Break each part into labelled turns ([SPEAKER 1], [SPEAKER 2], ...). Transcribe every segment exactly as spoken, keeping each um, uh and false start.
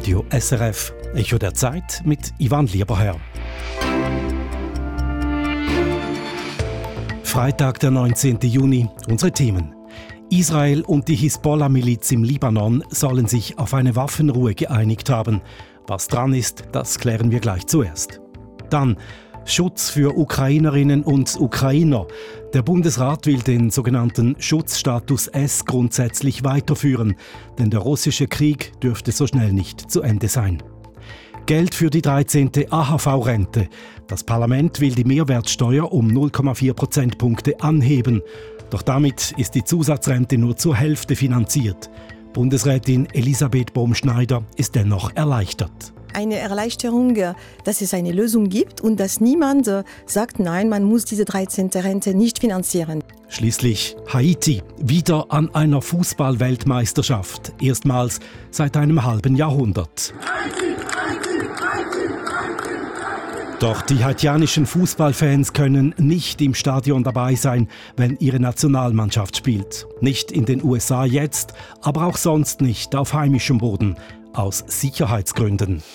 [SPEAKER 1] Radio S R F. Echo der Zeit mit Ivan Lieberherr. Freitag, der neunzehnten Juni. Unsere Themen. Israel und die Hisbollah-Miliz im Libanon sollen sich auf eine Waffenruhe geeinigt haben. Was dran ist, das klären wir gleich zuerst. Dann Schutz für Ukrainerinnen und Ukrainer. Der Bundesrat will den sogenannten Schutzstatus S grundsätzlich weiterführen, denn der russische Krieg dürfte so schnell nicht zu Ende sein. Geld für die dreizehnte A H V-Rente. Das Parlament will die Mehrwertsteuer um null Komma vier Prozentpunkte anheben. Doch damit ist die Zusatzrente nur zur Hälfte finanziert. Bundesrätin Elisabeth Bohm-Schneider ist dennoch erleichtert.
[SPEAKER 2] Eine Erleichterung, dass es eine Lösung gibt und dass niemand sagt, nein, man muss diese dreizehnte Rente nicht finanzieren.
[SPEAKER 1] Schließlich Haiti, wieder an einer Fußball-Weltmeisterschaft. Erstmals seit einem halben Jahrhundert. Doch die haitianischen Fußballfans können nicht im Stadion dabei sein, wenn ihre Nationalmannschaft spielt. Nicht in den U S A jetzt, aber auch sonst nicht auf heimischem Boden. Aus Sicherheitsgründen.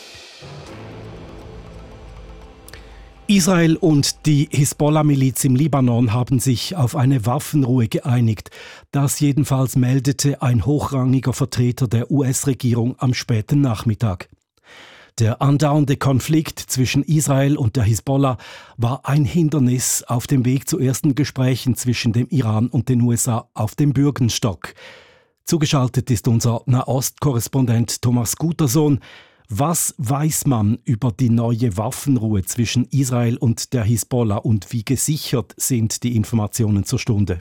[SPEAKER 1] Israel und die Hisbollah-Miliz im Libanon haben sich auf eine Waffenruhe geeinigt. Das jedenfalls meldete ein hochrangiger Vertreter der U S-Regierung am späten Nachmittag. Der andauernde Konflikt zwischen Israel und der Hisbollah war ein Hindernis auf dem Weg zu ersten Gesprächen zwischen dem Iran und den U S A auf dem Bürgenstock. Zugeschaltet ist unser Nahost-Korrespondent Thomas Gutersohn. Was weiß man über die neue Waffenruhe zwischen Israel und der Hisbollah und wie gesichert sind die Informationen zur Stunde?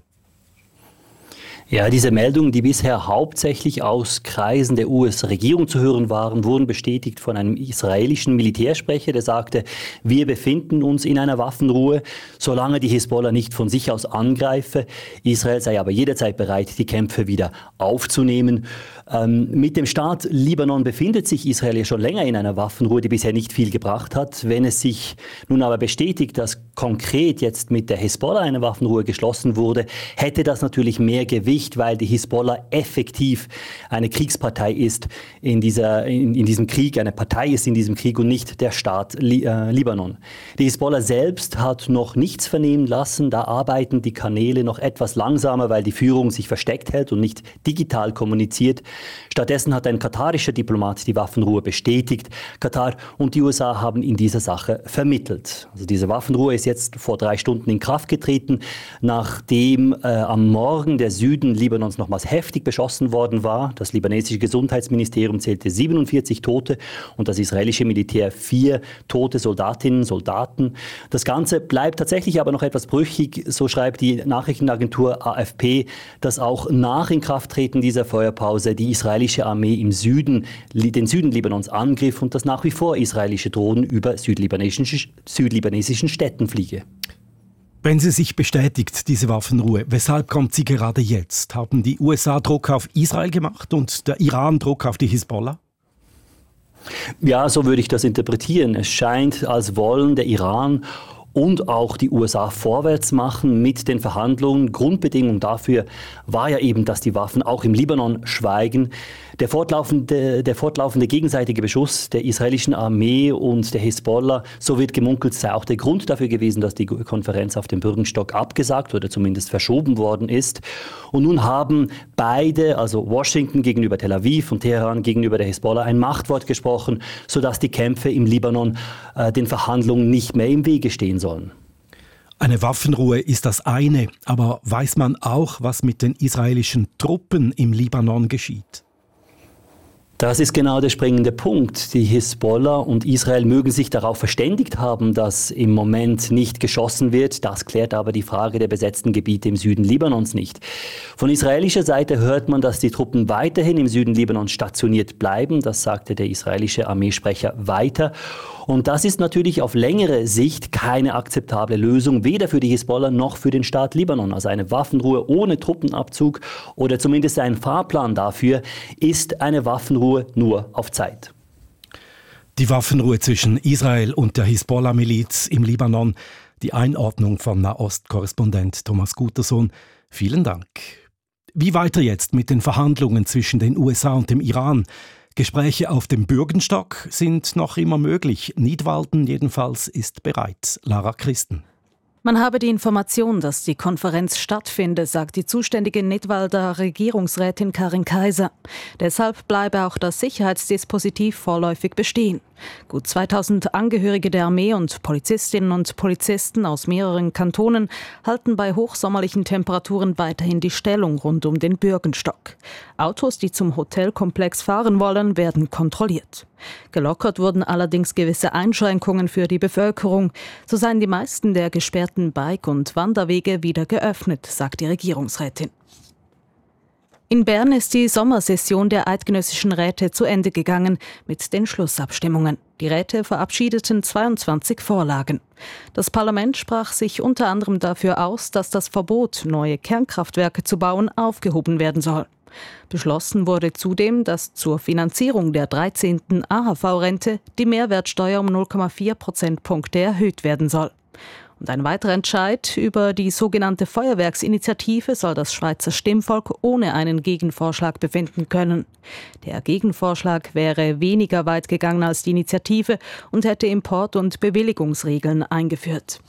[SPEAKER 3] Ja, diese Meldungen, die bisher hauptsächlich aus Kreisen der U S-Regierung zu hören waren, wurden bestätigt von einem israelischen Militärsprecher, der sagte, wir befinden uns in einer Waffenruhe, solange die Hisbollah nicht von sich aus angreife. Israel sei aber jederzeit bereit, die Kämpfe wieder aufzunehmen. Ähm, mit dem Staat Libanon befindet sich Israel ja schon länger in einer Waffenruhe, die bisher nicht viel gebracht hat. Wenn es sich nun aber bestätigt, dass konkret jetzt mit der Hisbollah eine Waffenruhe geschlossen wurde, hätte das natürlich mehr Gewicht, weil die Hisbollah effektiv eine Kriegspartei ist in, dieser, in, in diesem Krieg, eine Partei ist in diesem Krieg und nicht der Staat Li, äh, Libanon. Die Hisbollah selbst hat noch nichts vernehmen lassen, da arbeiten die Kanäle noch etwas langsamer, weil die Führung sich versteckt hält und nicht digital kommuniziert. Stattdessen hat ein katarischer Diplomat die Waffenruhe bestätigt. Katar und die U S A haben in dieser Sache vermittelt. Also diese Waffenruhe ist jetzt vor drei Stunden in Kraft getreten, nachdem äh, am Morgen der Süden Libanons nochmals heftig beschossen worden war. Das libanesische Gesundheitsministerium zählte siebenundvierzig Tote und das israelische Militär vier tote Soldatinnen und Soldaten. Das Ganze bleibt tatsächlich aber noch etwas brüchig, so schreibt die Nachrichtenagentur A F P, dass auch nach Inkrafttreten dieser Feuerpause die israelische Armee im Süden, den Süden Libanons angriff und dass nach wie vor israelische Drohnen über südlibanesischen, südlibanesischen Städten fliege.
[SPEAKER 1] Wenn sie sich bestätigt, diese Waffenruhe, weshalb kommt sie gerade jetzt? Haben die U S A Druck auf Israel gemacht und der Iran Druck auf die Hisbollah?
[SPEAKER 3] Ja, so würde ich das interpretieren. Es scheint, als wollen der Iran und auch die U S A vorwärts machen mit den Verhandlungen. Grundbedingung dafür war ja eben, dass die Waffen auch im Libanon schweigen. Der fortlaufende, der fortlaufende gegenseitige Beschuss der israelischen Armee und der Hisbollah, so wird gemunkelt, sei auch der Grund dafür gewesen, dass die Konferenz auf dem Bürgenstock abgesagt oder zumindest verschoben worden ist. Und nun haben beide, also Washington gegenüber Tel Aviv und Teheran gegenüber der Hisbollah, ein Machtwort gesprochen, sodass die Kämpfe im Libanon äh, den Verhandlungen nicht mehr im Wege stehen sollen.
[SPEAKER 1] Eine Waffenruhe ist das eine, aber weiß man auch, was mit den israelischen Truppen im Libanon geschieht?
[SPEAKER 3] Das ist genau der springende Punkt. Die Hisbollah und Israel mögen sich darauf verständigt haben, dass im Moment nicht geschossen wird. Das klärt aber die Frage der besetzten Gebiete im Süden Libanons nicht. Von israelischer Seite hört man, dass die Truppen weiterhin im Süden Libanons stationiert bleiben. Das sagte der israelische Armeesprecher weiter. Und das ist natürlich auf längere Sicht keine akzeptable Lösung, weder für die Hisbollah noch für den Staat Libanon. Also eine Waffenruhe ohne Truppenabzug oder zumindest ein Fahrplan dafür ist eine Waffenruhe nur auf Zeit.
[SPEAKER 1] Die Waffenruhe zwischen Israel und der Hisbollah-Miliz im Libanon, die Einordnung von Nahost-Korrespondent Thomas Gutersohn. Vielen Dank. Wie weiter jetzt mit den Verhandlungen zwischen den U S A und dem Iran? Gespräche auf dem Bürgenstock sind noch immer möglich. Nidwalden jedenfalls ist bereit. Lara Christen.
[SPEAKER 4] Man habe die Information, dass die Konferenz stattfinde, sagt die zuständige Nidwalder Regierungsrätin Karin Kaiser. Deshalb bleibe auch das Sicherheitsdispositiv vorläufig bestehen. Gut zweitausend Angehörige der Armee und Polizistinnen und Polizisten aus mehreren Kantonen halten bei hochsommerlichen Temperaturen weiterhin die Stellung rund um den Bürgenstock. Autos, die zum Hotelkomplex fahren wollen, werden kontrolliert. Gelockert wurden allerdings gewisse Einschränkungen für die Bevölkerung. So seien die meisten der gesperrten Bike- und Wanderwege wieder geöffnet, sagt die Regierungsrätin. In Bern ist die Sommersession der Eidgenössischen Räte zu Ende gegangen mit den Schlussabstimmungen. Die Räte verabschiedeten zweiundzwanzig Vorlagen. Das Parlament sprach sich unter anderem dafür aus, dass das Verbot, neue Kernkraftwerke zu bauen, aufgehoben werden soll. Beschlossen wurde zudem, dass zur Finanzierung der dreizehnten A H V-Rente die Mehrwertsteuer um null Komma vier Prozentpunkte erhöht werden soll. Und ein weiterer Entscheid über die sogenannte Feuerwerksinitiative soll das Schweizer Stimmvolk ohne einen Gegenvorschlag befinden können. Der Gegenvorschlag wäre weniger weit gegangen als die Initiative und hätte Import- und Bewilligungsregeln eingeführt.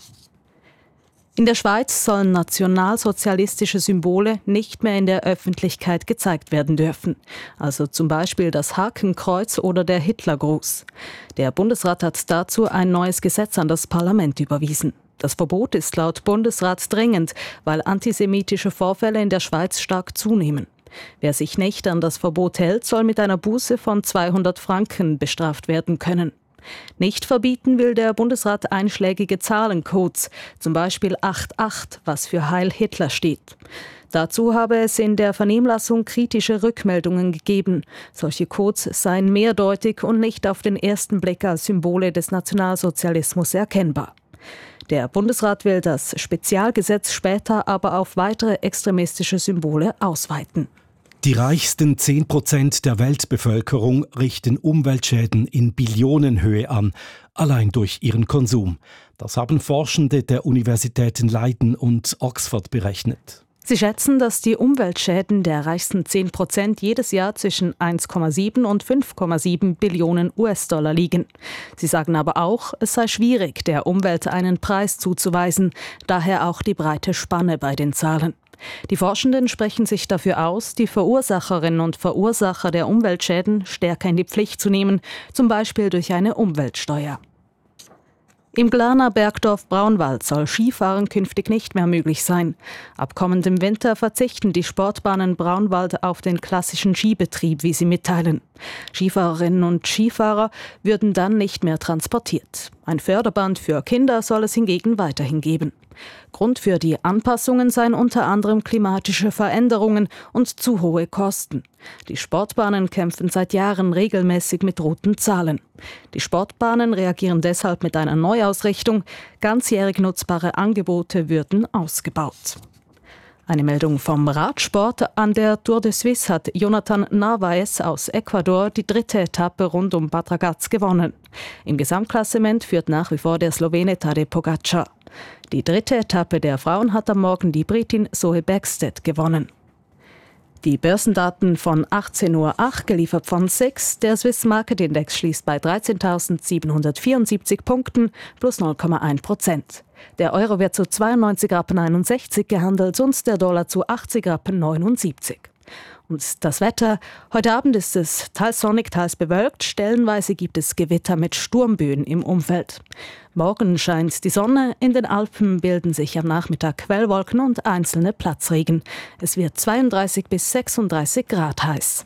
[SPEAKER 4] In der Schweiz sollen nationalsozialistische Symbole nicht mehr in der Öffentlichkeit gezeigt werden dürfen. Also zum Beispiel das Hakenkreuz oder der Hitlergruß. Der Bundesrat hat dazu ein neues Gesetz an das Parlament überwiesen. Das Verbot ist laut Bundesrat dringend, weil antisemitische Vorfälle in der Schweiz stark zunehmen. Wer sich nicht an das Verbot hält, soll mit einer Buße von zweihundert Franken bestraft werden können. Nicht verbieten will der Bundesrat einschlägige Zahlencodes, zum Beispiel acht acht, was für Heil Hitler steht. Dazu habe es in der Vernehmlassung kritische Rückmeldungen gegeben. Solche Codes seien mehrdeutig und nicht auf den ersten Blick als Symbole des Nationalsozialismus erkennbar. Der Bundesrat will das Spezialgesetz später aber auf weitere extremistische Symbole ausweiten.
[SPEAKER 1] Die reichsten zehn Prozent der Weltbevölkerung richten Umweltschäden in Billionenhöhe an, allein durch ihren Konsum. Das haben Forschende der Universitäten Leiden und Oxford berechnet.
[SPEAKER 4] Sie schätzen, dass die Umweltschäden der reichsten zehn Prozent jedes Jahr zwischen eins Komma sieben und fünf Komma sieben Billionen U S-Dollar liegen. Sie sagen aber auch, es sei schwierig, der Umwelt einen Preis zuzuweisen, daher auch die breite Spanne bei den Zahlen. Die Forschenden sprechen sich dafür aus, die Verursacherinnen und Verursacher der Umweltschäden stärker in die Pflicht zu nehmen, zum Beispiel durch eine Umweltsteuer. Im Glarner Bergdorf Braunwald soll Skifahren künftig nicht mehr möglich sein. Ab kommendem Winter verzichten die Sportbahnen Braunwald auf den klassischen Skibetrieb, wie sie mitteilen. Skifahrerinnen und Skifahrer würden dann nicht mehr transportiert. Ein Förderband für Kinder soll es hingegen weiterhin geben. Grund für die Anpassungen seien unter anderem klimatische Veränderungen und zu hohe Kosten. Die Sportbahnen kämpfen seit Jahren regelmäßig mit roten Zahlen. Die Sportbahnen reagieren deshalb mit einer Neuausrichtung. Ganzjährig nutzbare Angebote würden ausgebaut. Eine Meldung vom Radsport. An der Tour de Suisse hat Jonathan Narvaez aus Ecuador die dritte Etappe rund um Bad Ragaz gewonnen. Im Gesamtklassement führt nach wie vor der Slowene Tadej Pogačar. Die dritte Etappe der Frauen hat am Morgen die Britin Zoe Bäckstedt gewonnen. Die Börsendaten von achtzehn Uhr acht, geliefert von S I X. Der Swiss Market Index schließt bei dreizehntausendsiebenhundertvierundsiebzig Punkten plus null Komma eins Prozent. Der Euro wird zu zweiundneunzig Rappen einundsechzig gehandelt und der Dollar zu achtzig Rappen neunundsiebzig. Und das Wetter: Heute Abend ist es teils sonnig, teils bewölkt. Stellenweise gibt es Gewitter mit Sturmböen im Umfeld. Morgen scheint die Sonne. In den Alpen bilden sich am Nachmittag Quellwolken und einzelne Platzregen. Es wird zweiunddreißig bis sechsunddreißig Grad heiß.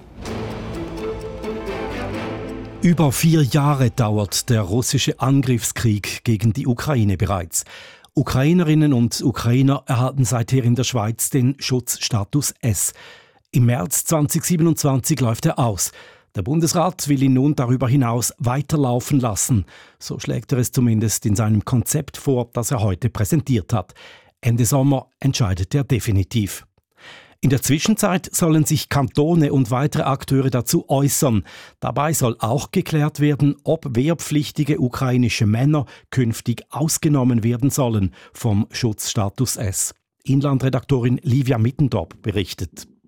[SPEAKER 1] Über vier Jahre dauert der russische Angriffskrieg gegen die Ukraine bereits. Ukrainerinnen und Ukrainer erhalten seither in der Schweiz den Schutzstatus S. Im März zweitausendsiebenundzwanzig läuft er aus. Der Bundesrat will ihn nun darüber hinaus weiterlaufen lassen. So schlägt er es zumindest in seinem Konzept vor, das er heute präsentiert hat. Ende Sommer entscheidet er definitiv. In der Zwischenzeit sollen sich Kantone und weitere Akteure dazu äußern. Dabei soll auch geklärt werden, ob wehrpflichtige ukrainische Männer künftig ausgenommen werden sollen vom Schutzstatus S. Inlandredaktorin Livia Mittendorp berichtet.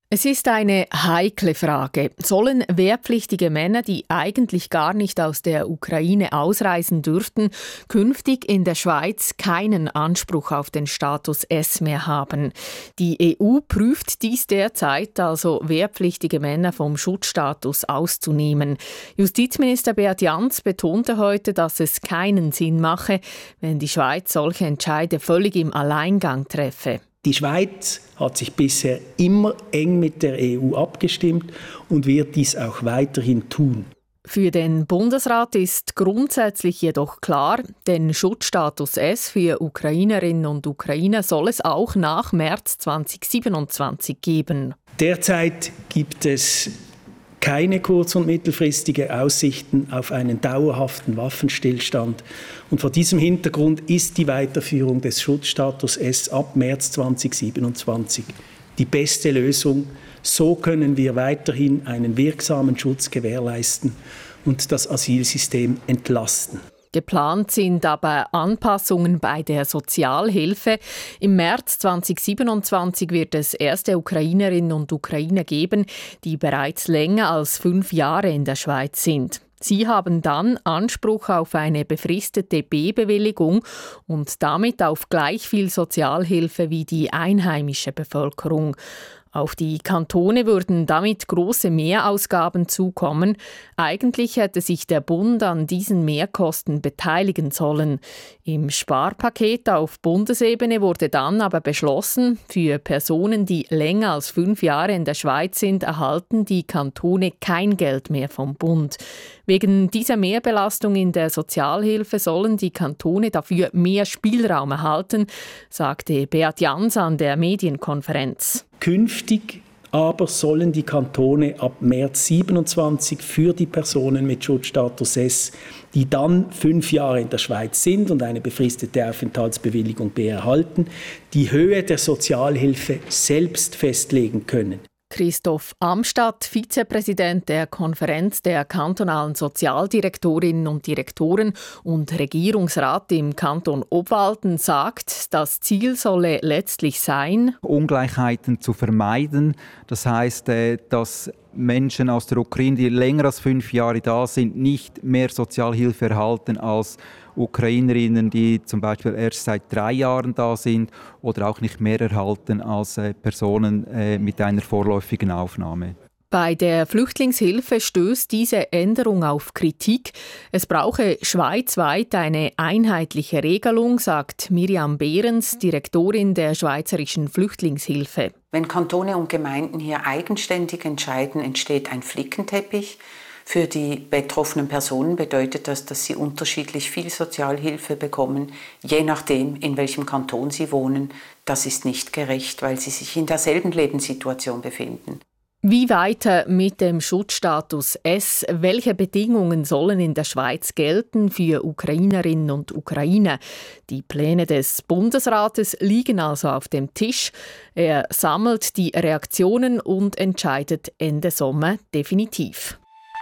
[SPEAKER 5] Es ist eine heikle Frage. Sollen wehrpflichtige Männer, die eigentlich gar nicht aus der Ukraine ausreisen dürften, künftig in der Schweiz keinen Anspruch auf den Status S mehr haben? Die E U prüft dies derzeit, also wehrpflichtige Männer vom Schutzstatus auszunehmen. Justizminister Beat Jans betonte heute, dass es keinen Sinn mache, wenn die Schweiz solche Entscheide völlig im Alleingang treffe.
[SPEAKER 6] Die Schweiz hat sich bisher immer eng mit der E U abgestimmt und wird dies auch weiterhin tun.
[SPEAKER 5] Für den Bundesrat ist grundsätzlich jedoch klar, den Schutzstatus S für Ukrainerinnen und Ukrainer soll es auch nach März zweitausendsiebenundzwanzig geben.
[SPEAKER 6] Derzeit gibt es keine kurz- und mittelfristige Aussichten auf einen dauerhaften Waffenstillstand. Und vor diesem Hintergrund ist die Weiterführung des Schutzstatus S ab März zweitausendsiebenundzwanzig die beste Lösung. So können wir weiterhin einen wirksamen Schutz gewährleisten und das Asylsystem entlasten.
[SPEAKER 5] Geplant sind aber Anpassungen bei der Sozialhilfe. Im März zweitausendsiebenundzwanzig wird es erste Ukrainerinnen und Ukrainer geben, die bereits länger als fünf Jahre in der Schweiz sind. Sie haben dann Anspruch auf eine befristete B-Bewilligung und damit auf gleich viel Sozialhilfe wie die einheimische Bevölkerung. Auf die Kantone würden damit große Mehrausgaben zukommen. Eigentlich hätte sich der Bund an diesen Mehrkosten beteiligen sollen. Im Sparpaket auf Bundesebene wurde dann aber beschlossen, für Personen, die länger als fünf Jahre in der Schweiz sind, erhalten die Kantone kein Geld mehr vom Bund. Wegen dieser Mehrbelastung in der Sozialhilfe sollen die Kantone dafür mehr Spielraum erhalten, sagte Beat Jans an der Medienkonferenz.
[SPEAKER 6] Künftig aber sollen die Kantone ab März siebenundzwanzig für die Personen mit Schutzstatus S, die dann fünf Jahre in der Schweiz sind und eine befristete Aufenthaltsbewilligung B erhalten, die Höhe der Sozialhilfe selbst festlegen können.
[SPEAKER 5] Christoph Amstadt, Vizepräsident der Konferenz der kantonalen Sozialdirektorinnen und Direktoren und Regierungsrat im Kanton Obwalden, sagt, das Ziel solle letztlich sein,
[SPEAKER 7] Ungleichheiten zu vermeiden. Das heisst, dass Menschen aus der Ukraine, die länger als fünf Jahre da sind, nicht mehr Sozialhilfe erhalten als Ukrainerinnen, die zum Beispiel erst seit drei Jahren da sind oder auch nicht mehr erhalten als Personen mit einer vorläufigen Aufnahme.
[SPEAKER 5] Bei der Flüchtlingshilfe stößt diese Änderung auf Kritik. Es brauche schweizweit eine einheitliche Regelung, sagt Miriam Behrens, Direktorin der Schweizerischen Flüchtlingshilfe.
[SPEAKER 8] Wenn Kantone und Gemeinden hier eigenständig entscheiden, entsteht ein Flickenteppich. Für die betroffenen Personen bedeutet das, dass sie unterschiedlich viel Sozialhilfe bekommen, je nachdem, in welchem Kanton sie wohnen. Das ist nicht gerecht, weil sie sich in derselben Lebenssituation befinden.
[SPEAKER 5] Wie weiter mit dem Schutzstatus S? Welche Bedingungen sollen in der Schweiz gelten für Ukrainerinnen und Ukrainer? Die Pläne des Bundesrates liegen also auf dem Tisch. Er sammelt die Reaktionen und entscheidet Ende Sommer definitiv.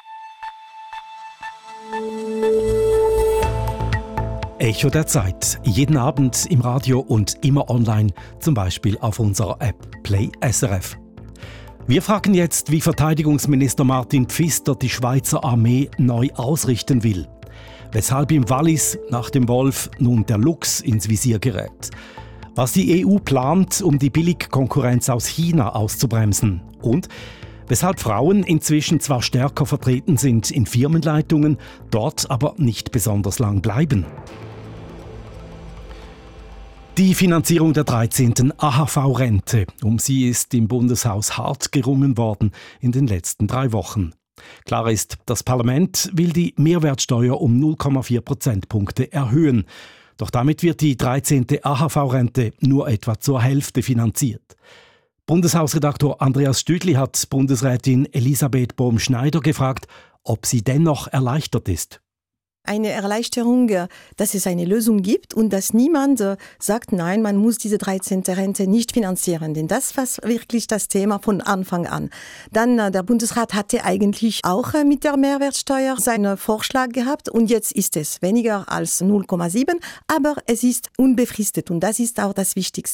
[SPEAKER 1] Echo der Zeit. Jeden Abend im Radio und immer online, zum Beispiel auf unserer App Play S R F. Wir fragen jetzt, wie Verteidigungsminister Martin Pfister die Schweizer Armee neu ausrichten will. Weshalb im Wallis nach dem Wolf nun der Luchs ins Visier gerät. Was die E U plant, um die Billigkonkurrenz aus China auszubremsen. Und weshalb Frauen inzwischen zwar stärker vertreten sind in Firmenleitungen, dort aber nicht besonders lang bleiben. Die Finanzierung der dreizehnten A H V-Rente. Um sie ist im Bundeshaus hart gerungen worden in den letzten drei Wochen. Klar ist, das Parlament will die Mehrwertsteuer um null Komma vier Prozentpunkte erhöhen. Doch damit wird die dreizehnte A H V-Rente nur etwa zur Hälfte finanziert. Bundeshausredaktor Andreas Stüdli hat Bundesrätin Elisabeth Bohm-Schneider gefragt, ob sie dennoch erleichtert ist.
[SPEAKER 2] Eine Erleichterung, dass es eine Lösung gibt und dass niemand sagt, nein, man muss diese dreizehnte Rente nicht finanzieren. Denn das war wirklich das Thema von Anfang an. Dann, der Bundesrat hatte eigentlich auch mit der Mehrwertsteuer seinen Vorschlag gehabt und jetzt ist es weniger als null Komma sieben, aber es ist unbefristet und das ist auch das Wichtigste.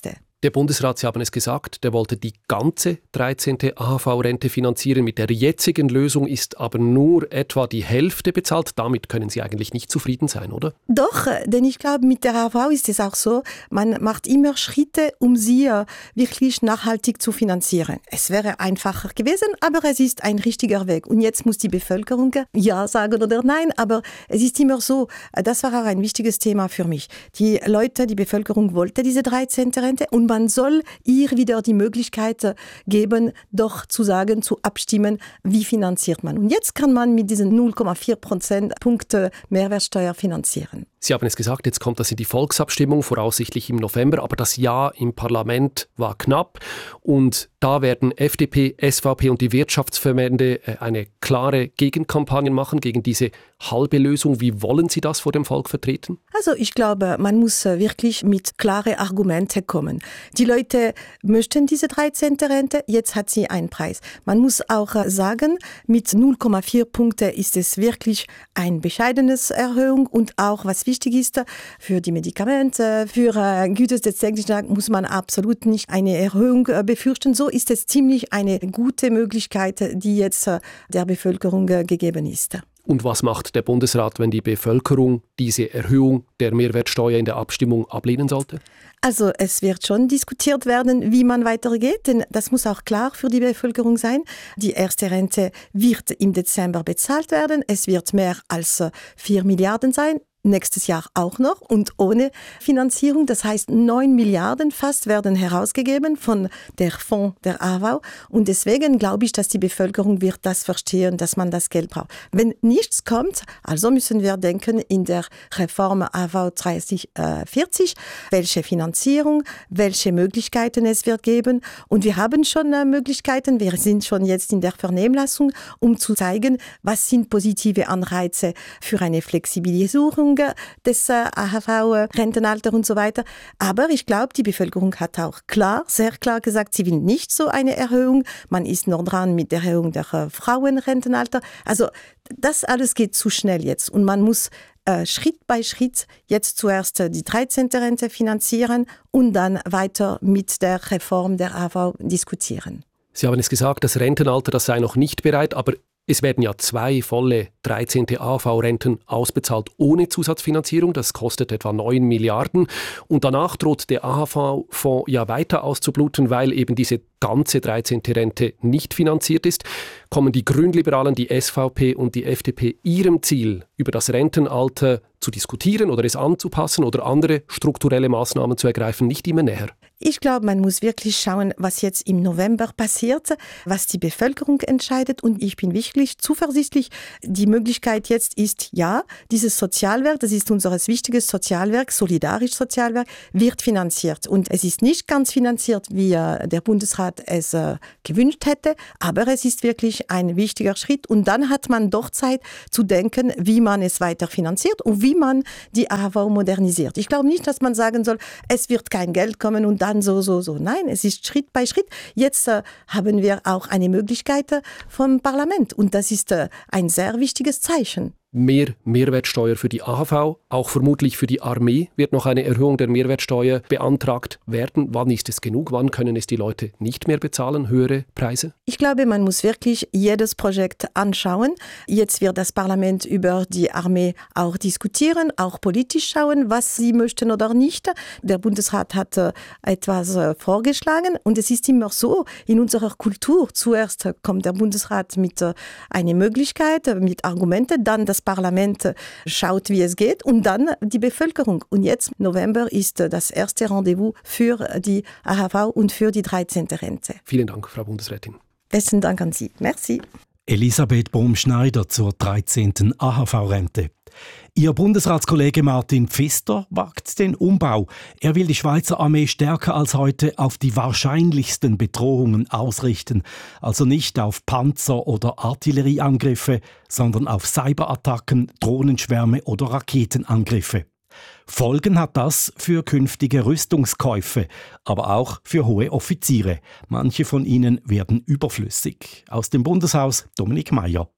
[SPEAKER 9] Der Bundesrat, Sie haben es gesagt, der wollte die ganze dreizehnte A H V-Rente finanzieren. Mit der jetzigen Lösung ist aber nur etwa die Hälfte bezahlt. Damit können Sie eigentlich nicht zufrieden sein, oder?
[SPEAKER 2] Doch, denn ich glaube, mit der A H V ist es auch so, man macht immer Schritte, um sie wirklich nachhaltig zu finanzieren. Es wäre einfacher gewesen, aber es ist ein richtiger Weg. Und jetzt muss die Bevölkerung ja sagen oder nein, aber es ist immer so, das war auch ein wichtiges Thema für mich. Die Leute, die Bevölkerung wollte diese dreizehnte Rente und man soll ihr wieder die Möglichkeit geben, doch zu sagen, zu abstimmen, wie finanziert man. Und jetzt kann man mit diesen null Komma vier Prozentpunkte Mehrwertsteuer finanzieren.
[SPEAKER 9] Sie haben es gesagt, jetzt kommt das in die Volksabstimmung, voraussichtlich im November, aber das Ja im Parlament war knapp und da werden F D P, S V P und die Wirtschaftsverbände eine klare Gegenkampagne machen gegen diese halbe Lösung. Wie wollen Sie das vor dem Volk vertreten?
[SPEAKER 2] Also ich glaube, man muss wirklich mit klaren Argumenten kommen. Die Leute möchten diese dreizehnte Rente, jetzt hat sie einen Preis. Man muss auch sagen, mit null Komma vier Punkte ist es wirklich eine bescheidene Erhöhung und auch, was wichtig ist, für die Medikamente, für Güter des täglichen Tages muss man absolut nicht eine Erhöhung befürchten. So ist es ziemlich eine gute Möglichkeit, die jetzt der Bevölkerung gegeben ist.
[SPEAKER 9] Und was macht der Bundesrat, wenn die Bevölkerung diese Erhöhung der Mehrwertsteuer in der Abstimmung ablehnen sollte?
[SPEAKER 2] Also es wird schon diskutiert werden, wie man weitergeht, denn das muss auch klar für die Bevölkerung sein. Die erste Rente wird im Dezember bezahlt werden. Es wird mehr als vier Milliarden sein. Nächstes Jahr auch noch und ohne Finanzierung. Das heißt, neun Milliarden fast werden herausgegeben von der Fonds der A H V. Und deswegen glaube ich, dass die Bevölkerung wird das verstehen, dass man das Geld braucht. Wenn nichts kommt, also müssen wir denken in der Reform A H V dreißig vierzig, welche Finanzierung, welche Möglichkeiten es wird geben. Und wir haben schon Möglichkeiten, wir sind schon jetzt in der Vernehmlassung, um zu zeigen, was sind positive Anreize für eine Flexibilisierung des A H V-Rentenalter und so weiter. Aber ich glaube, die Bevölkerung hat auch klar, sehr klar gesagt, sie will nicht so eine Erhöhung. Man ist noch dran mit der Erhöhung der Frauenrentenalter. Also das alles geht zu schnell jetzt und man muss äh, Schritt bei Schritt jetzt zuerst die dreizehnte Rente finanzieren und dann weiter mit der Reform der A H V diskutieren.
[SPEAKER 9] Sie haben es gesagt, das Rentenalter, das sei noch nicht bereit, aber es werden ja zwei volle dreizehnte A H V-Renten ausbezahlt ohne Zusatzfinanzierung. Das kostet etwa neun Milliarden. Und danach droht der A H V-Fonds ja weiter auszubluten, weil eben diese ganze dreizehnte Rente nicht finanziert ist. Kommen die Grünliberalen, die S V P und die F D P ihrem Ziel, über das Rentenalter zu diskutieren oder es anzupassen oder andere strukturelle Maßnahmen zu ergreifen, nicht immer näher?
[SPEAKER 2] Ich glaube, man muss wirklich schauen, was jetzt im November passiert, was die Bevölkerung entscheidet. Und ich bin wirklich zuversichtlich, die Möglichkeit jetzt ist, ja, dieses Sozialwerk, das ist unser wichtiges Sozialwerk, solidarisches Sozialwerk, wird finanziert. Und es ist nicht ganz finanziert, wie der Bundesrat es äh, gewünscht hätte, aber es ist wirklich ein wichtiger Schritt. Und dann hat man doch Zeit zu denken, wie man es weiter finanziert und wie man die A H V modernisiert. Ich glaube nicht, dass man sagen soll, es wird kein Geld kommen und dann so, so, so. Nein, es ist Schritt bei Schritt. Jetzt äh, haben wir auch eine Möglichkeit äh, vom Parlament und das ist äh, ein sehr wichtiges Zeichen.
[SPEAKER 9] Mehr Mehrwertsteuer für die A H V, auch vermutlich für die Armee wird noch eine Erhöhung der Mehrwertsteuer beantragt werden. Wann ist es genug? Wann können es die Leute nicht mehr bezahlen? Höhere Preise?
[SPEAKER 2] Ich glaube, man muss wirklich jedes Projekt anschauen. Jetzt wird das Parlament über die Armee auch diskutieren, auch politisch schauen, was sie möchten oder nicht. Der Bundesrat hat äh, etwas äh, vorgeschlagen und es ist immer so, in unserer Kultur, zuerst äh, kommt der Bundesrat mit äh, einer Möglichkeit, äh, mit Argumenten, dann das Parlament schaut, wie es geht und dann die Bevölkerung. Und jetzt, November, ist das erste Rendezvous für die A H V und für die dreizehnte Rente.
[SPEAKER 9] Vielen Dank, Frau Bundesrätin.
[SPEAKER 2] Besten Dank an Sie. Merci.
[SPEAKER 1] Elisabeth Bohm-Schneider zur dreizehnten A H V-Rente. Ihr Bundesratskollege Martin Pfister wagt den Umbau. Er will die Schweizer Armee stärker als heute auf die wahrscheinlichsten Bedrohungen ausrichten. Also nicht auf Panzer- oder Artillerieangriffe, sondern auf Cyberattacken, Drohnenschwärme oder Raketenangriffe. Folgen hat das für künftige Rüstungskäufe, aber auch für hohe Offiziere. Manche von ihnen werden überflüssig. Aus dem Bundeshaus Dominik Meier.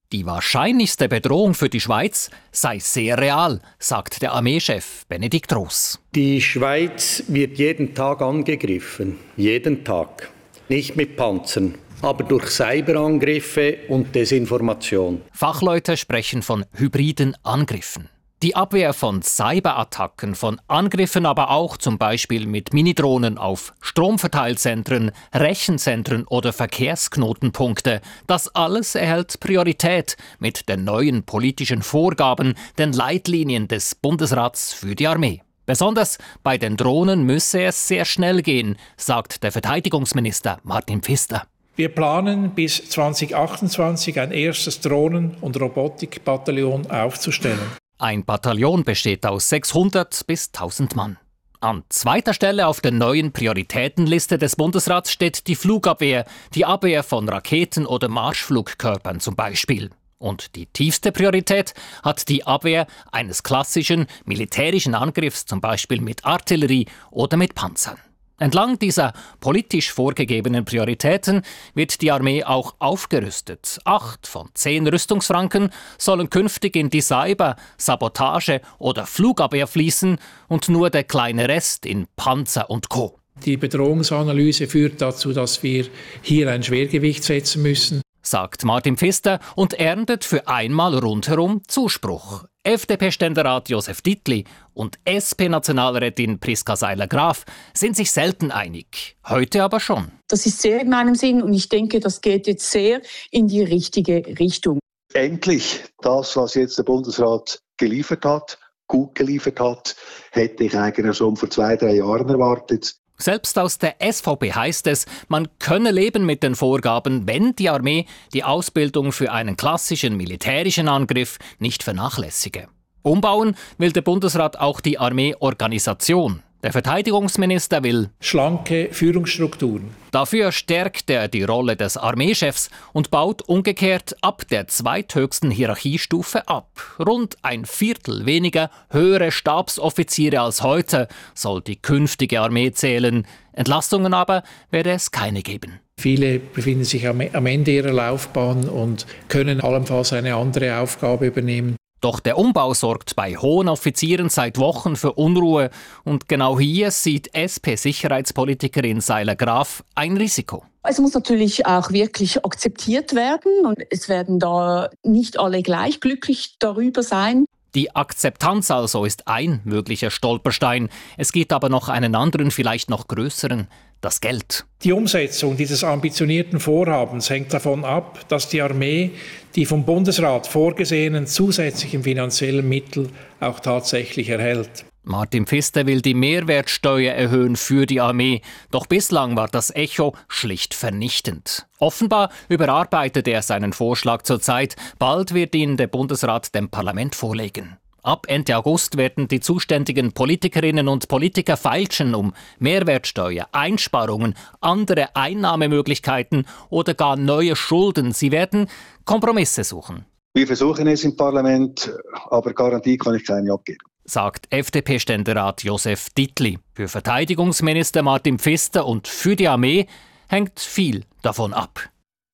[SPEAKER 10] Die wahrscheinlichste Bedrohung für die Schweiz sei sehr real, sagt der Armeechef Benedikt Ross.
[SPEAKER 11] Die Schweiz wird jeden Tag angegriffen, jeden Tag. Nicht mit Panzern, aber durch Cyberangriffe und Desinformation.
[SPEAKER 10] Fachleute sprechen von hybriden Angriffen. Die Abwehr von Cyberattacken, von Angriffen aber auch zum Beispiel mit Minidrohnen auf Stromverteilzentren, Rechenzentren oder Verkehrsknotenpunkte, das alles erhält Priorität mit den neuen politischen Vorgaben, den Leitlinien des Bundesrats für die Armee. Besonders bei den Drohnen müsse es sehr schnell gehen, sagt der Verteidigungsminister Martin Pfister.
[SPEAKER 12] Wir planen bis zwanzig achtundzwanzig ein erstes Drohnen- und Robotikbataillon aufzustellen.
[SPEAKER 10] Ein Bataillon besteht aus sechshundert bis tausend Mann. An zweiter Stelle auf der neuen Prioritätenliste des Bundesrats steht die Flugabwehr, die Abwehr von Raketen oder Marschflugkörpern zum Beispiel. Und die tiefste Priorität hat die Abwehr eines klassischen militärischen Angriffs, zum Beispiel mit Artillerie oder mit Panzern. Entlang dieser politisch vorgegebenen Prioritäten wird die Armee auch aufgerüstet. Acht von zehn Rüstungsfranken sollen künftig in die Cyber-, Sabotage- oder Flugabwehr fließen und nur der kleine Rest in Panzer und Co.
[SPEAKER 12] Die Bedrohungsanalyse führt dazu, dass wir hier ein Schwergewicht setzen müssen,
[SPEAKER 10] sagt Martin Pfister und erntet für einmal rundherum Zuspruch. F D P-Ständerat Josef Dittli und S P-Nationalrätin Priska Seiler-Graf sind sich selten einig. Heute aber schon.
[SPEAKER 13] Das ist sehr in meinem Sinn und ich denke, das geht jetzt sehr in die richtige Richtung.
[SPEAKER 14] Endlich das, was jetzt der Bundesrat geliefert hat, gut geliefert hat, hätte ich eigentlich schon vor zwei, drei Jahren erwartet.
[SPEAKER 10] Selbst aus der S V P heißt es, man könne leben mit den Vorgaben, wenn die Armee die Ausbildung für einen klassischen militärischen Angriff nicht vernachlässige. Umbauen will der Bundesrat auch die Armeeorganisation. Der Verteidigungsminister will
[SPEAKER 12] schlanke Führungsstrukturen.
[SPEAKER 10] Dafür stärkt er die Rolle des Armeechefs und baut umgekehrt ab der zweithöchsten Hierarchiestufe ab. Rund ein Viertel weniger höhere Stabsoffiziere als heute soll die künftige Armee zählen. Entlastungen aber werde es keine geben.
[SPEAKER 12] Viele befinden sich am Ende ihrer Laufbahn und können allenfalls eine andere Aufgabe übernehmen.
[SPEAKER 10] Doch der Umbau sorgt bei hohen Offizieren seit Wochen für Unruhe und genau hier sieht S P-Sicherheitspolitikerin Seiler-Graf ein Risiko.
[SPEAKER 13] Es muss natürlich auch wirklich akzeptiert werden und es werden da nicht alle gleich glücklich darüber sein.
[SPEAKER 10] Die Akzeptanz also ist ein möglicher Stolperstein. Es gibt aber noch einen anderen, vielleicht noch größeren: das Geld.
[SPEAKER 12] Die Umsetzung dieses ambitionierten Vorhabens hängt davon ab, dass die Armee die vom Bundesrat vorgesehenen zusätzlichen finanziellen Mittel auch tatsächlich erhält.
[SPEAKER 10] Martin Pfister will die Mehrwertsteuer erhöhen für die Armee, doch bislang war das Echo schlicht vernichtend. Offenbar überarbeitet er seinen Vorschlag zurzeit. Bald wird ihn der Bundesrat dem Parlament vorlegen. Ab Ende August werden die zuständigen Politikerinnen und Politiker feilschen, um Mehrwertsteuer, Einsparungen, andere Einnahmemöglichkeiten oder gar neue Schulden. Sie werden Kompromisse suchen.
[SPEAKER 14] Wir versuchen es im Parlament, aber Garantie kann ich keine abgeben,
[SPEAKER 10] sagt F D P-Ständerat Josef Dittli. Für Verteidigungsminister Martin Pfister und für die Armee hängt viel davon ab.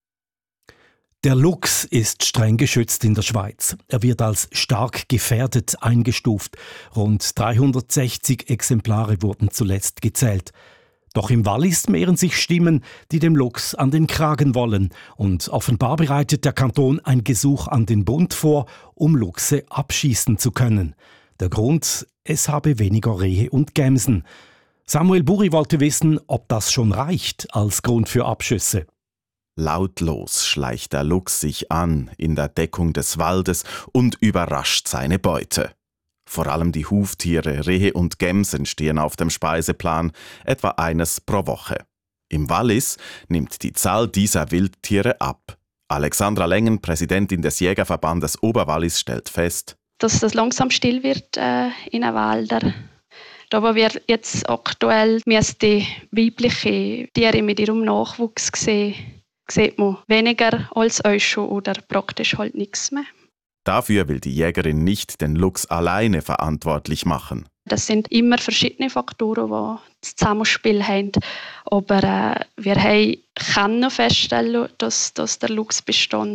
[SPEAKER 1] Der Luchs ist streng geschützt in der Schweiz. Er wird als stark gefährdet eingestuft. Rund dreihundertsechzig Exemplare wurden zuletzt gezählt. Doch im Wallis mehren sich Stimmen, die dem Luchs an den Kragen wollen. Und offenbar bereitet der Kanton ein Gesuch an den Bund vor, um Luchse abschießen zu können. Der Grund: es habe weniger Rehe und Gämsen. Samuel Buri wollte wissen, ob das schon reicht als Grund für Abschüsse.
[SPEAKER 15] Lautlos schleicht der Luchs sich an in der Deckung des Waldes und überrascht seine Beute. Vor allem die Huftiere, Rehe und Gämsen stehen auf dem Speiseplan, etwa eines pro Woche. Im Wallis nimmt die Zahl dieser Wildtiere ab. Alexandra Lengen, Präsidentin des Jägerverbandes Oberwallis, stellt fest,
[SPEAKER 16] dass das langsam still wird äh, in den Wäldern. Da wo wir jetzt aktuell die weibliche Tiere mit ihrem Nachwuchs sehen, sieht man weniger als euch schon oder praktisch halt nichts mehr.
[SPEAKER 15] Dafür will die Jägerin nicht den Luchs alleine verantwortlich machen.
[SPEAKER 16] Das sind immer verschiedene Faktoren, die das Zusammenspiel haben. Aber äh, wir haben können feststellen, dass, dass der Luchsbestand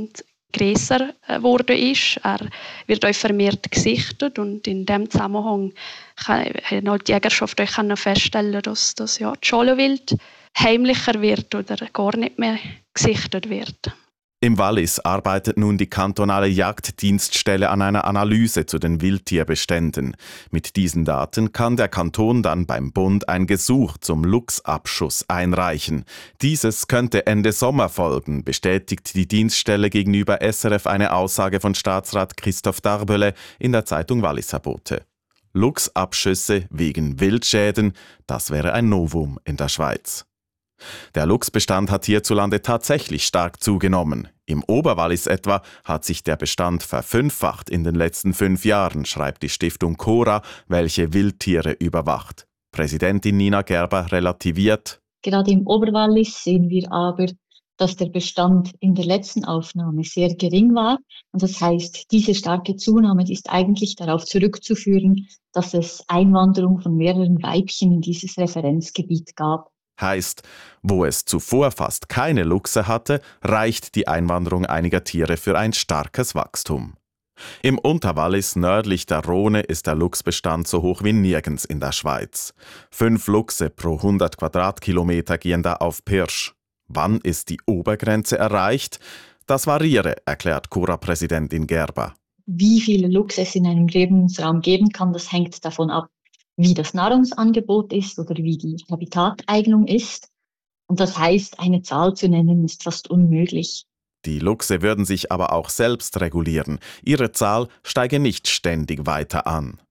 [SPEAKER 16] grösser geworden ist. Er wird auch vermehrt gesichtet und in diesem Zusammenhang kann die Jägerschaft auch feststellen, dass das ja, das Schalenwild heimlicher wird oder gar nicht mehr gesichtet wird.
[SPEAKER 15] Im Wallis arbeitet nun die kantonale Jagddienststelle an einer Analyse zu den Wildtierbeständen. Mit diesen Daten kann der Kanton dann beim Bund ein Gesuch zum Luchsabschuss einreichen. Dieses könnte Ende Sommer folgen, bestätigt die Dienststelle gegenüber S R F eine Aussage von Staatsrat Christoph Darbele in der Zeitung Walliser Bote. Luchsabschüsse wegen Wildschäden, das wäre ein Novum in der Schweiz. Der Luchsbestand hat hierzulande tatsächlich stark zugenommen. Im Oberwallis etwa hat sich der Bestand verfünffacht in den letzten fünf Jahren, schreibt die Stiftung Cora, welche Wildtiere überwacht. Präsidentin Nina Gerber relativiert:
[SPEAKER 17] Gerade im Oberwallis sehen wir aber, dass der Bestand in der letzten Aufnahme sehr gering war. Und das heißt, diese starke Zunahme ist eigentlich darauf zurückzuführen, dass es Einwanderung von mehreren Weibchen in dieses Referenzgebiet gab.
[SPEAKER 15] Heißt, wo es zuvor fast keine Luchse hatte, reicht die Einwanderung einiger Tiere für ein starkes Wachstum. Im Unterwallis nördlich der Rhone ist der Luchsbestand so hoch wie nirgends in der Schweiz. Fünf Luchse pro hundert Quadratkilometer gehen da auf Pirsch. Wann ist die Obergrenze erreicht? Das variiere, erklärt Cora-Präsidentin Gerber.
[SPEAKER 17] Wie viele Luchse es in einem Lebensraum geben kann, das hängt davon ab, wie das Nahrungsangebot ist oder wie die Habitateignung ist. Und das heißt, eine Zahl zu nennen, ist fast unmöglich.
[SPEAKER 15] Die Luchse würden sich aber auch selbst regulieren. Ihre Zahl steige nicht ständig weiter an.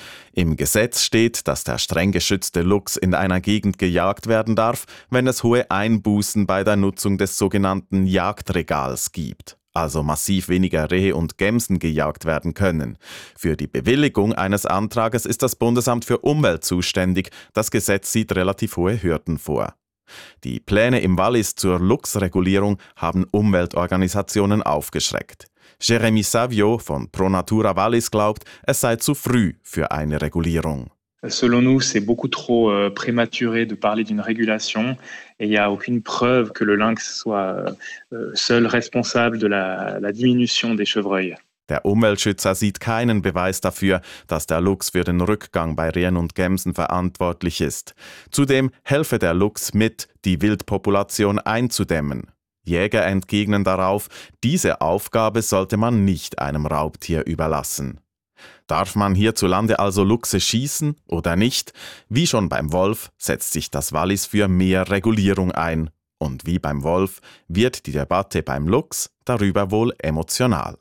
[SPEAKER 15] Im Gesetz steht, dass der streng geschützte Luchs in einer Gegend gejagt werden darf, wenn es hohe Einbußen bei der Nutzung des sogenannten Jagdregals gibt. Also massiv weniger Rehe und Gämsen gejagt werden können. Für die Bewilligung eines Antrages ist das Bundesamt für Umwelt zuständig. Das Gesetz sieht relativ hohe Hürden vor. Die Pläne im Wallis zur Luchsregulierung haben Umweltorganisationen aufgeschreckt. Jérémy Savio von Pro Natura Wallis glaubt, es sei zu früh für eine Regulierung.
[SPEAKER 18] Selon nous, c'est beaucoup trop euh, prématuré de parler d'une régulation et il n'y a aucune preuve que le lynx soit euh, seul responsable de la, la diminution des chevreuils.
[SPEAKER 15] Der Umweltschützer sieht keinen Beweis dafür, dass der Luchs für den Rückgang bei Rehen und Gämsen verantwortlich ist. Zudem helfe der Luchs mit, die Wildpopulation einzudämmen. Jäger entgegnen darauf, diese Aufgabe sollte man nicht einem Raubtier überlassen. Darf man hierzulande also Luchse schießen oder nicht? Wie schon beim Wolf setzt sich das Wallis für mehr Regulierung ein. Und wie beim Wolf wird die Debatte beim Luchs darüber wohl emotional.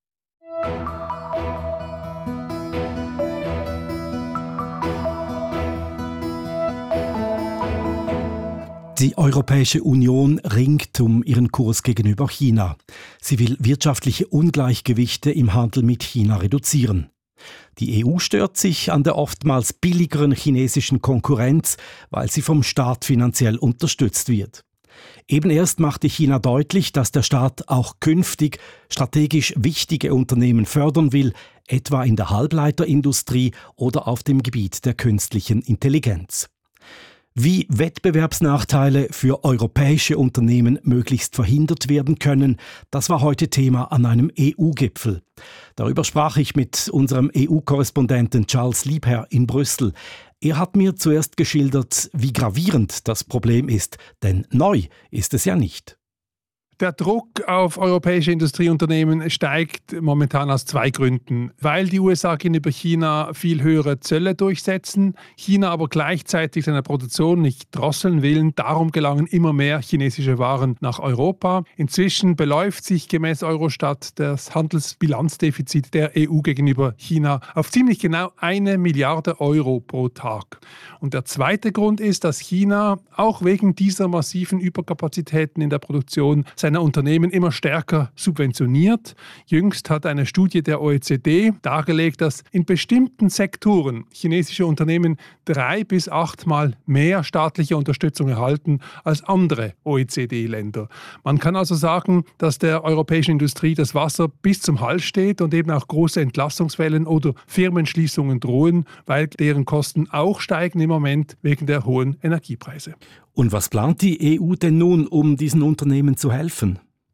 [SPEAKER 1] Die Europäische Union ringt um ihren Kurs gegenüber China. Sie will wirtschaftliche Ungleichgewichte im Handel mit China reduzieren. Die E U stört sich an der oftmals billigeren chinesischen Konkurrenz, weil sie vom Staat finanziell unterstützt wird. Eben erst machte China deutlich, dass der Staat auch künftig strategisch wichtige Unternehmen fördern will, etwa in der Halbleiterindustrie oder auf dem Gebiet der künstlichen Intelligenz. Wie Wettbewerbsnachteile für europäische Unternehmen möglichst verhindert werden können, das war heute Thema an einem E U-Gipfel. Darüber sprach ich mit unserem E U-Korrespondenten Charles Liebherr in Brüssel. Er hat mir zuerst geschildert, wie gravierend das Problem ist, denn neu ist es ja nicht.
[SPEAKER 19] Der Druck auf europäische Industrieunternehmen steigt momentan aus zwei Gründen. Weil die U S A gegenüber China viel höhere Zölle durchsetzen, China aber gleichzeitig seine Produktion nicht drosseln will. Darum gelangen immer mehr chinesische Waren nach Europa. Inzwischen beläuft sich gemäß Eurostat das Handelsbilanzdefizit der E U gegenüber China auf ziemlich genau eine Milliarde Euro pro Tag. Und der zweite Grund ist, dass China auch wegen dieser massiven Überkapazitäten in der Produktion seine Unternehmen immer stärker subventioniert. Jüngst hat eine Studie der O E C D dargelegt, dass in bestimmten Sektoren chinesische Unternehmen drei bis achtmal mehr staatliche Unterstützung erhalten als andere O E C D-Länder. Man kann also sagen, dass der europäischen Industrie das Wasser bis zum Hals steht und eben auch große Entlassungswellen oder Firmenschließungen drohen, weil deren Kosten auch steigen im Moment wegen der hohen Energiepreise.
[SPEAKER 1] Und was plant die E U denn nun, um diesen Unternehmen zu helfen?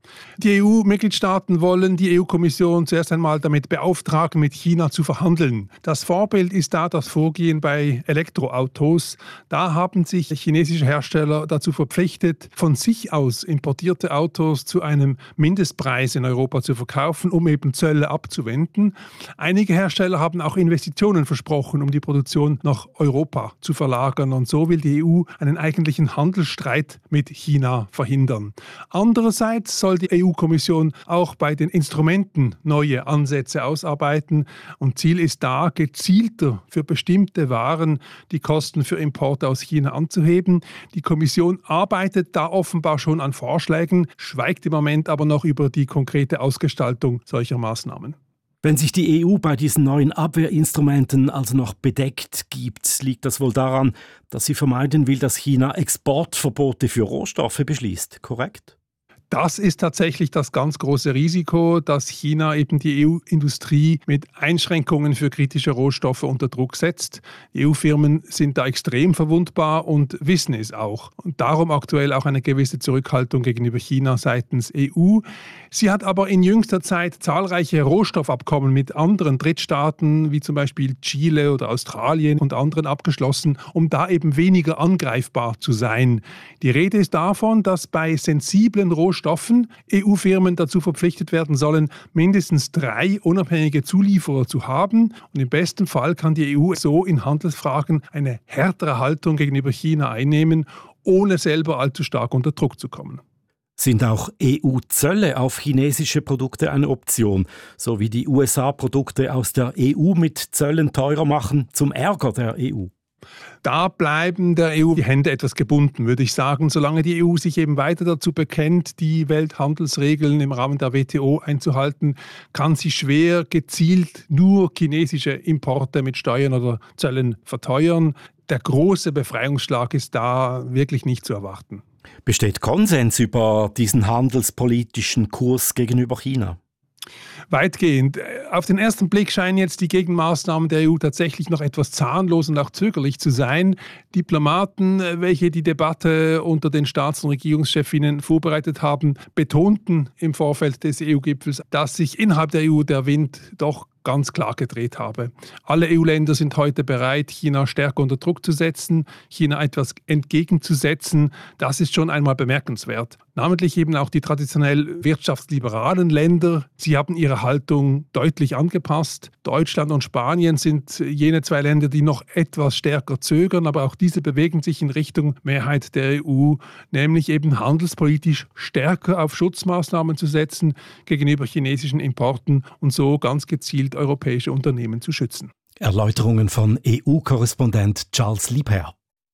[SPEAKER 19] Die E U-Mitgliedstaaten wollen die E U-Kommission zuerst einmal damit beauftragen, mit China zu verhandeln. Das Vorbild ist da das Vorgehen bei Elektroautos. Da haben sich chinesische Hersteller dazu verpflichtet, von sich aus importierte Autos zu einem Mindestpreis in Europa zu verkaufen, um eben Zölle abzuwenden. Einige Hersteller haben auch Investitionen versprochen, um die Produktion nach Europa zu verlagern. Und so will die E U einen eigentlichen Handelsstreit mit China verhindern. Andererseits soll die E U-Kommission auch bei den Instrumenten neue Ansätze ausarbeiten. Und Ziel ist da, gezielter für bestimmte Waren die Kosten für Importe aus China anzuheben. Die Kommission arbeitet da offenbar schon an Vorschlägen, schweigt im Moment aber noch über die konkrete Ausgestaltung solcher Maßnahmen.
[SPEAKER 1] Wenn sich die E U bei diesen neuen Abwehrinstrumenten also noch bedeckt gibt, liegt das wohl daran, dass sie vermeiden will, dass China Exportverbote für Rohstoffe beschließt, korrekt?
[SPEAKER 19] Das ist tatsächlich das ganz große Risiko, dass China eben die E U-Industrie mit Einschränkungen für kritische Rohstoffe unter Druck setzt. Die E U-Firmen sind da extrem verwundbar und wissen es auch. Und darum aktuell auch eine gewisse Zurückhaltung gegenüber China seitens E U. Sie hat aber in jüngster Zeit zahlreiche Rohstoffabkommen mit anderen Drittstaaten, wie zum Beispiel Chile oder Australien und anderen abgeschlossen, um da eben weniger angreifbar zu sein. Die Rede ist davon, dass bei sensiblen Rohstoffen Stoffen E U-Firmen dazu verpflichtet werden sollen, mindestens drei unabhängige Zulieferer zu haben. Und im besten Fall kann die E U so in Handelsfragen eine härtere Haltung gegenüber China einnehmen, ohne selber allzu stark unter Druck zu kommen.
[SPEAKER 1] Sind auch E U-Zölle auf chinesische Produkte eine Option, so wie die U S A Produkte aus der E U mit Zöllen teurer machen, zum Ärger der E U?
[SPEAKER 19] Da bleiben der E U die Hände etwas gebunden, würde ich sagen. Solange die E U sich eben weiter dazu bekennt, die Welthandelsregeln im Rahmen der W T O einzuhalten, kann sie schwer gezielt nur chinesische Importe mit Steuern oder Zöllen verteuern. Der große Befreiungsschlag ist da wirklich nicht zu erwarten.
[SPEAKER 1] Besteht Konsens über diesen handelspolitischen Kurs gegenüber China?
[SPEAKER 19] Weitgehend. Auf den ersten Blick scheinen jetzt die Gegenmaßnahmen der E U tatsächlich noch etwas zahnlos und auch zögerlich zu sein. Diplomaten, welche die Debatte unter den Staats- und Regierungschefinnen vorbereitet haben, betonten im Vorfeld des E U-Gipfels, dass sich innerhalb der E U der Wind doch ganz klar gedreht habe. Alle E U-Länder sind heute bereit, China stärker unter Druck zu setzen, China etwas entgegenzusetzen. Das ist schon einmal bemerkenswert. Namentlich eben auch die traditionell wirtschaftsliberalen Länder. Sie haben ihre Haltung deutlich angepasst. Deutschland und Spanien sind jene zwei Länder, die noch etwas stärker zögern, aber auch diese bewegen sich in Richtung Mehrheit der E U, nämlich eben handelspolitisch stärker auf Schutzmaßnahmen zu setzen gegenüber chinesischen Importen und so ganz gezielt europäische Unternehmen zu schützen.
[SPEAKER 1] Erläuterungen von E U-Korrespondent Charles Liebherr.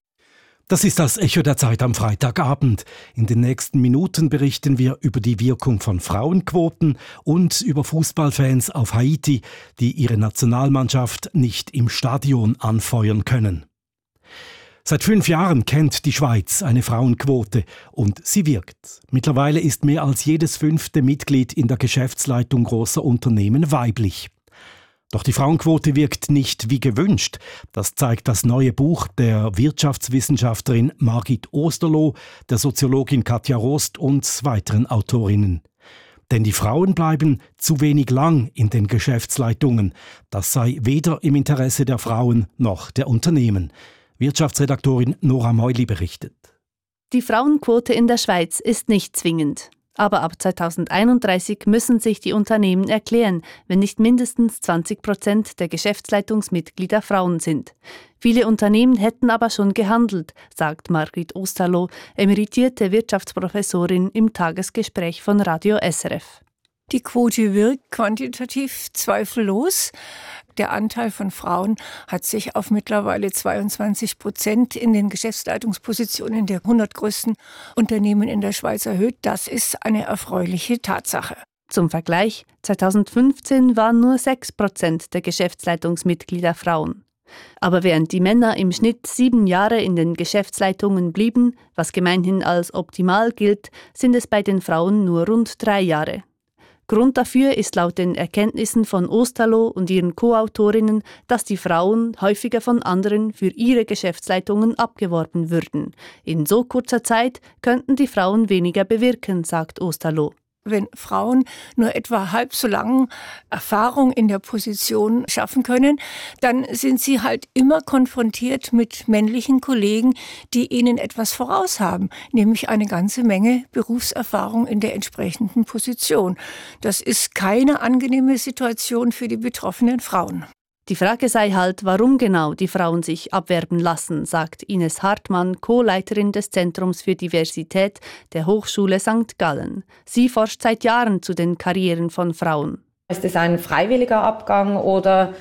[SPEAKER 1] Das ist das Echo der Zeit am Freitagabend. In den nächsten Minuten berichten wir über die Wirkung von Frauenquoten und über Fußballfans auf Haiti, die ihre Nationalmannschaft nicht im Stadion anfeuern können. Seit fünf Jahren kennt die Schweiz eine Frauenquote und sie wirkt. Mittlerweile ist mehr als jedes fünfte Mitglied in der Geschäftsleitung großer Unternehmen weiblich. Doch die Frauenquote wirkt nicht wie gewünscht. Das zeigt das neue Buch der Wirtschaftswissenschaftlerin Margit Osterloh, der Soziologin Katja Rost und weiteren Autorinnen. Denn die Frauen bleiben zu wenig lang in den Geschäftsleitungen. Das sei weder im Interesse der Frauen noch der Unternehmen. Wirtschaftsredaktorin Nora Meuli berichtet.
[SPEAKER 20] Die Frauenquote in der Schweiz ist nicht zwingend. Aber ab zweitausendeinunddreißig müssen sich die Unternehmen erklären, wenn nicht mindestens zwanzig Prozent der Geschäftsleitungsmitglieder Frauen sind. Viele Unternehmen hätten aber schon gehandelt, sagt Margit Osterloh, emeritierte Wirtschaftsprofessorin im Tagesgespräch von Radio S R F.
[SPEAKER 21] Die Quote wirkt quantitativ zweifellos. Der Anteil von Frauen hat sich auf mittlerweile zweiundzwanzig Prozent in den Geschäftsleitungspositionen der hundert größten Unternehmen in der Schweiz erhöht. Das ist eine erfreuliche Tatsache.
[SPEAKER 20] Zum Vergleich, zweitausendfünfzehn waren nur sechs Prozent der Geschäftsleitungsmitglieder Frauen. Aber während die Männer im Schnitt sieben Jahre in den Geschäftsleitungen blieben, was gemeinhin als optimal gilt, sind es bei den Frauen nur rund drei Jahre. Grund dafür ist laut den Erkenntnissen von Osterloh und ihren Co-Autorinnen, dass die Frauen häufiger von anderen für ihre Geschäftsleitungen abgeworben würden. In so kurzer Zeit könnten die Frauen weniger bewirken, sagt Osterloh.
[SPEAKER 21] Wenn Frauen nur etwa halb so lange Erfahrung in der Position schaffen können, dann sind sie halt immer konfrontiert mit männlichen Kollegen, die ihnen etwas voraus haben, nämlich eine ganze Menge Berufserfahrung in der entsprechenden Position. Das ist keine angenehme Situation für die betroffenen Frauen.
[SPEAKER 20] Die Frage sei halt, warum genau die Frauen sich abwerben lassen, sagt Ines Hartmann, Co-Leiterin des Zentrums für Diversität der Hochschule Sankt Gallen. Sie forscht seit Jahren zu den Karrieren von Frauen.
[SPEAKER 3] Ist es ein freiwilliger Abgang oder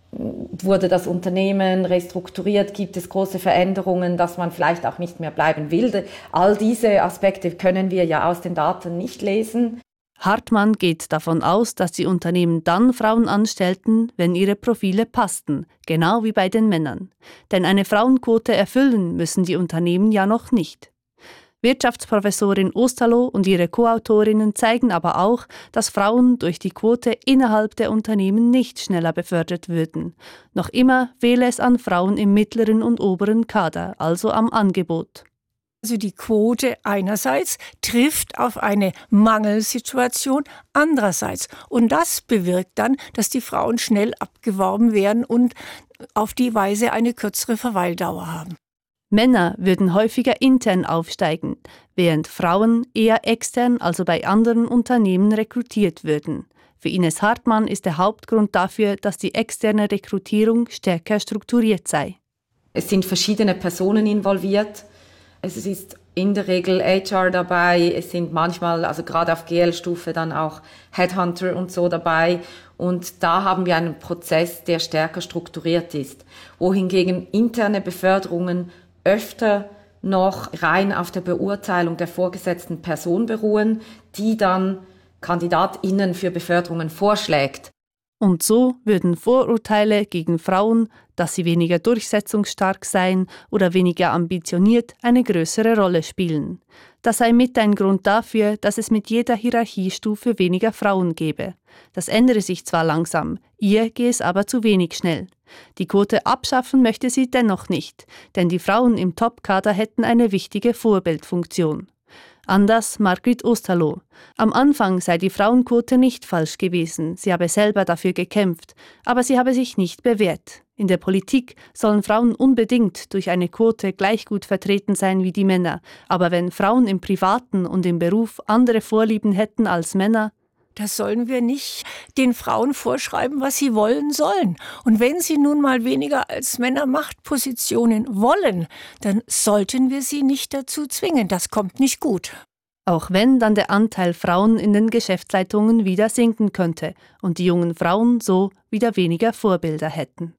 [SPEAKER 3] wurde das Unternehmen restrukturiert? Gibt es große Veränderungen, dass man vielleicht auch nicht mehr bleiben will? All diese Aspekte können wir ja aus den Daten nicht lesen.
[SPEAKER 20] Hartmann geht davon aus, dass die Unternehmen dann Frauen anstellten, wenn ihre Profile passten, genau wie bei den Männern. Denn eine Frauenquote erfüllen müssen die Unternehmen ja noch nicht. Wirtschaftsprofessorin Osterloh und ihre Co-Autorinnen zeigen aber auch, dass Frauen durch die Quote innerhalb der Unternehmen nicht schneller befördert würden. Noch immer fehle es an Frauen im mittleren und oberen Kader, also am Angebot.
[SPEAKER 21] Also die Quote einerseits trifft auf eine Mangelsituation andererseits. Und das bewirkt dann, dass die Frauen schnell abgeworben werden und auf die Weise eine kürzere Verweildauer haben.
[SPEAKER 20] Männer würden häufiger intern aufsteigen, während Frauen eher extern, also bei anderen Unternehmen, rekrutiert würden. Für Ines Hartmann ist der Hauptgrund dafür, dass die externe Rekrutierung stärker strukturiert sei.
[SPEAKER 3] Es sind verschiedene Personen involviert. Es ist in der Regel H R dabei, es sind manchmal, also gerade auf G L-Stufe, dann auch Headhunter und so dabei. Und da haben wir einen Prozess, der stärker strukturiert ist. Wohingegen interne Beförderungen öfter noch rein auf der Beurteilung der vorgesetzten Person beruhen, die dann KandidatInnen für Beförderungen vorschlägt.
[SPEAKER 20] Und so würden Vorurteile gegen Frauen, dass sie weniger durchsetzungsstark seien oder weniger ambitioniert, eine größere Rolle spielen. Das sei mit ein Grund dafür, dass es mit jeder Hierarchiestufe weniger Frauen gebe. Das ändere sich zwar langsam, ihr gehe es aber zu wenig schnell. Die Quote abschaffen möchte sie dennoch nicht, denn die Frauen im Top-Kader hätten eine wichtige Vorbildfunktion. Anders Margrit Osterloh. Am Anfang sei die Frauenquote nicht falsch gewesen, sie habe selber dafür gekämpft, aber sie habe sich nicht bewährt. In der Politik sollen Frauen unbedingt durch eine Quote gleich gut vertreten sein wie die Männer, aber wenn Frauen im Privaten und im Beruf andere Vorlieben hätten als Männer,
[SPEAKER 21] das sollen wir nicht den Frauen vorschreiben, was sie wollen sollen. Und wenn sie nun mal weniger als Männer Machtpositionen wollen, dann sollten wir sie nicht dazu zwingen. Das kommt nicht gut.
[SPEAKER 20] Auch wenn dann der Anteil Frauen in den Geschäftsleitungen wieder sinken könnte und die jungen Frauen so wieder weniger Vorbilder hätten.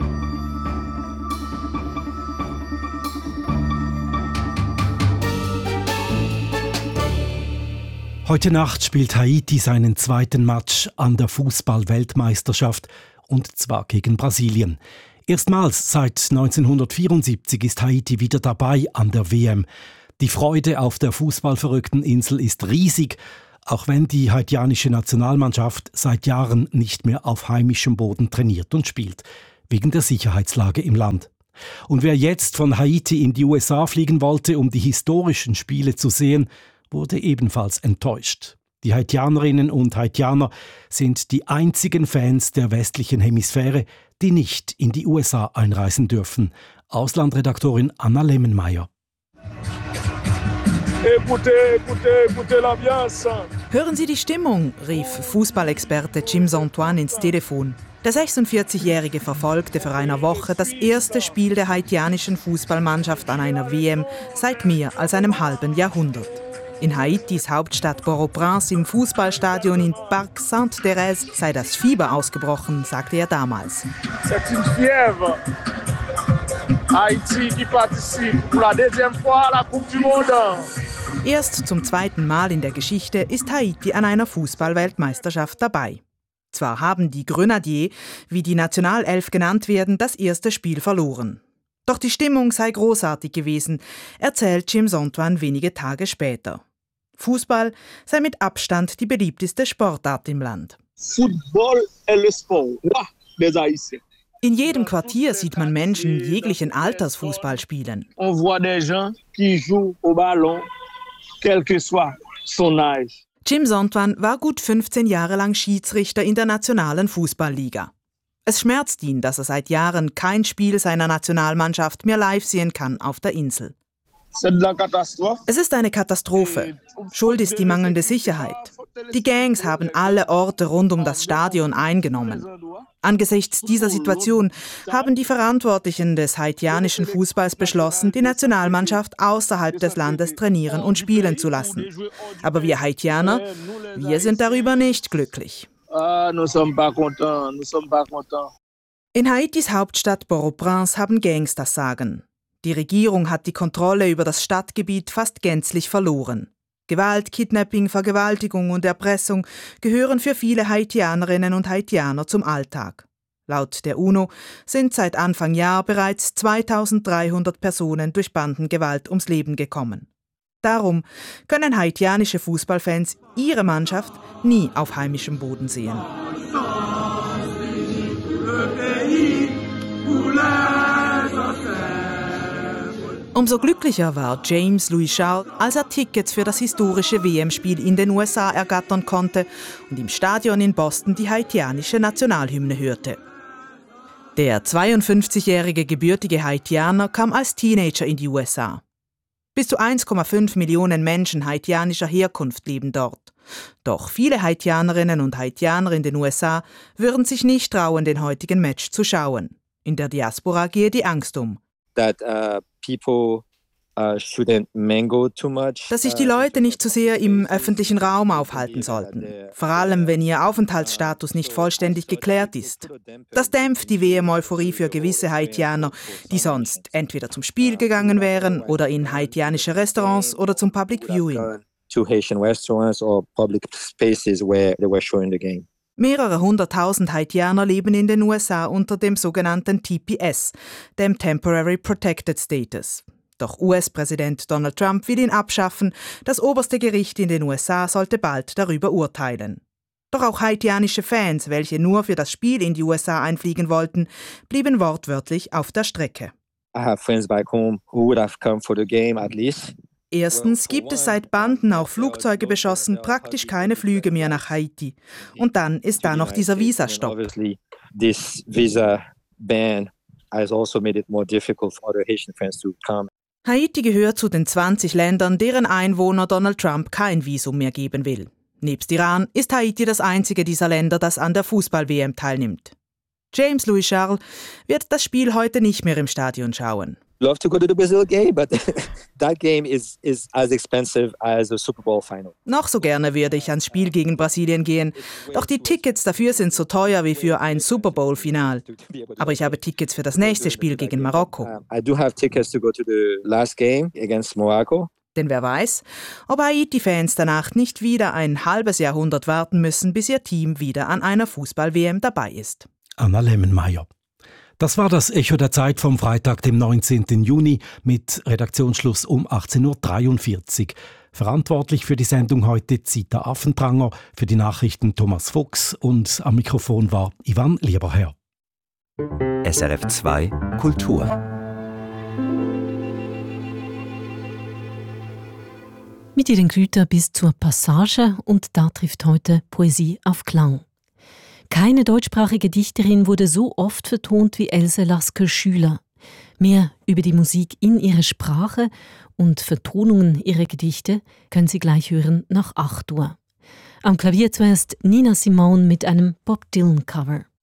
[SPEAKER 1] Heute Nacht spielt Haiti seinen zweiten Match an der Fußball-Weltmeisterschaft, und zwar gegen Brasilien. Erstmals seit neunzehnhundertvierundsiebzig ist Haiti wieder dabei an der W M. Die Freude auf der fußballverrückten Insel ist riesig, auch wenn die haitianische Nationalmannschaft seit Jahren nicht mehr auf heimischem Boden trainiert und spielt, wegen der Sicherheitslage im Land. Und wer jetzt von Haiti in die U S A fliegen wollte, um die historischen Spiele zu sehen, wurde ebenfalls enttäuscht. Die Haitianerinnen und Haitianer sind die einzigen Fans der westlichen Hemisphäre, die nicht in die U S A einreisen dürfen. Auslandredaktorin Anna Lemmenmeier.
[SPEAKER 22] Hören Sie die Stimmung, rief Fußballexperte Jim Antoine ins Telefon. Der sechsundvierzigjährige verfolgte vor einer Woche das erste Spiel der haitianischen Fußballmannschaft an einer W M seit mehr als einem halben Jahrhundert. In Haitis Hauptstadt Port-au-Prince im Fußballstadion in Parc Sainte-Thérèse sei das Fieber ausgebrochen, sagte er damals.
[SPEAKER 23] C'est une fièvre. Haiti qui participe pour la deuxième fois à la Coupe du Monde.
[SPEAKER 22] Erst zum zweiten Mal in der Geschichte ist Haiti an einer Fußball-Weltmeisterschaft dabei. Zwar haben die Grenadiers, wie die Nationalelf genannt werden, das erste Spiel verloren. Doch die Stimmung sei großartig gewesen, erzählt Jim Antoine wenige Tage später. Fußball sei mit Abstand die beliebteste Sportart im Land.
[SPEAKER 23] Football est le sport des Haïtiens.
[SPEAKER 22] In jedem Quartier sieht man Menschen jeglichen Alters Fußball spielen.
[SPEAKER 23] On voit des gens qui jouent au ballon, quel que soit son âge.
[SPEAKER 22] Cim-Son-Twan war gut fünfzehn Jahre lang Schiedsrichter in der nationalen Fußballliga. Es schmerzt ihn, dass er seit Jahren kein Spiel seiner Nationalmannschaft mehr live sehen kann auf der Insel. Es ist eine Katastrophe. Schuld ist die mangelnde Sicherheit. Die Gangs haben alle Orte rund um das Stadion eingenommen. Angesichts dieser Situation haben die Verantwortlichen des haitianischen Fußballs beschlossen, die Nationalmannschaft außerhalb des Landes trainieren und spielen zu lassen. Aber wir Haitianer, wir sind darüber nicht glücklich. In Haitis Hauptstadt Port-au-Prince haben Gangs das Sagen. Die Regierung hat die Kontrolle über das Stadtgebiet fast gänzlich verloren. Gewalt, Kidnapping, Vergewaltigung und Erpressung gehören für viele Haitianerinnen und Haitianer zum Alltag. Laut der UNO sind seit Anfang Jahr bereits zweitausenddreihundert Personen durch Bandengewalt ums Leben gekommen. Darum können haitianische Fußballfans ihre Mannschaft nie auf heimischem Boden sehen. Umso glücklicher war James Louis Charles, als er Tickets für das historische W M-Spiel in den U S A ergattern konnte und im Stadion in Boston die haitianische Nationalhymne hörte. Der zweiundfünfzigjährige gebürtige Haitianer kam als Teenager in die U S A. Bis zu eins Komma fünf Millionen Menschen haitianischer Herkunft leben dort. Doch viele Haitianerinnen und Haitianer in den U S A würden sich nicht trauen, den heutigen Match zu schauen. In der Diaspora gehe die Angst um.
[SPEAKER 4] That, uh, people, uh, shouldn't mingle too much.
[SPEAKER 22] Dass sich die Leute nicht zu sehr im öffentlichen Raum aufhalten sollten. Vor allem, wenn ihr Aufenthaltsstatus nicht vollständig geklärt ist. Das dämpft die W M-Euphorie für gewisse Haitianer, die sonst entweder zum Spiel gegangen wären oder in haitianische Restaurants oder zum Public Viewing.
[SPEAKER 4] To Haitian restaurants or public spaces where they were showing the game.
[SPEAKER 22] Mehrere hunderttausend Haitianer leben in den U S A unter dem sogenannten T P S, dem Temporary Protected Status. Doch U S-Präsident Donald Trump will ihn abschaffen. Das oberste Gericht in den U S A sollte bald darüber urteilen. Doch auch haitianische Fans, welche nur für das Spiel in die U S A einfliegen wollten, blieben wortwörtlich auf der Strecke.
[SPEAKER 4] I have friends back home who would have come for the game at least.
[SPEAKER 22] Erstens gibt es seit Banden auch Flugzeuge beschossen praktisch keine Flüge mehr nach Haiti. Und dann ist da noch dieser Visastopp.
[SPEAKER 4] This visa ban has also made it more difficult for other Haitian friends to come.
[SPEAKER 22] Haiti gehört zu den zwanzig Ländern, deren Einwohner Donald Trump kein Visum mehr geben will. Nebst Iran ist Haiti das einzige dieser Länder, das an der Fußball-W M teilnimmt. James Louis Charles wird das Spiel heute nicht mehr im Stadion schauen.
[SPEAKER 4] Love to go to the Brazil game, but that game is, is as expensive as a Super Bowl final.
[SPEAKER 22] Noch so gerne würde ich ans Spiel gegen Brasilien gehen, doch die Tickets dafür sind so teuer wie für ein Super Bowl-Final. Aber ich habe Tickets für das nächste Spiel gegen Marokko.
[SPEAKER 4] I do have tickets to go to the last game against Morocco.
[SPEAKER 22] Denn wer weiß, ob Haiti-Fans danach nicht wieder ein halbes Jahrhundert warten müssen, bis ihr Team wieder an einer Fußball-W M dabei ist.
[SPEAKER 1] Anna Lemmenmeier. Das war das Echo der Zeit vom Freitag, dem neunzehnten Juni, mit Redaktionsschluss um achtzehn Uhr dreiundvierzig. Verantwortlich für die Sendung heute Zita Affenpranger, für die Nachrichten Thomas Fuchs und am Mikrofon war Ivan Lieberherr.
[SPEAKER 6] S R F zwei Kultur.
[SPEAKER 7] Mit ihren Gütern bis zur Passage und da trifft heute Poesie auf Klang. Keine deutschsprachige Dichterin wurde so oft vertont wie Else Lasker-Schüler. Mehr über die Musik in ihrer Sprache und Vertonungen ihrer Gedichte können Sie gleich hören nach acht Uhr. Am Klavier zuerst Nina Simone mit einem Bob Dylan-Cover.